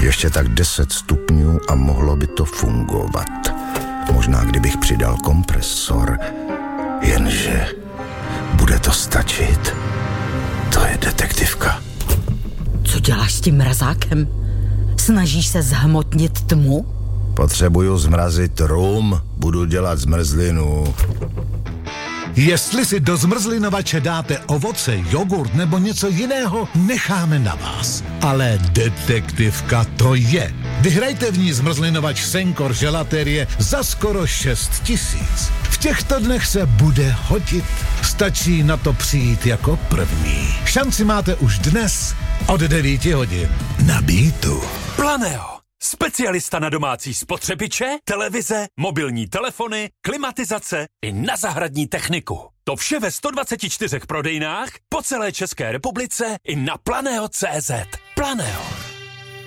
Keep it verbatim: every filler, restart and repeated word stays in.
Ještě tak deset stupňů a mohlo by to fungovat. Možná kdybych přidal kompresor, jenže bude to stačit. To je detektivka. Co děláš s tím mrazákem? Snažíš se zhmotnit tmu? Potřebuju zmrazit rum, budu dělat zmrzlinu. Jestli si do zmrzlinovače dáte ovoce, jogurt nebo něco jiného, necháme na vás. Ale detektivka to je. Vyhrajte v ní zmrzlinovač Senkor želatérie za skoro šest tisíc. V těchto dnech se bude hodit. Stačí na to přijít jako první. Šanci máte už dnes od devíti hodin. Na Beatu. Planeo. Specialista na domácí spotřebiče, televize, mobilní telefony, klimatizace i na zahradní techniku. To vše ve sto dvaceti čtyřech prodejnách po celé České republice i na planeo tečka cé zet. Planeo.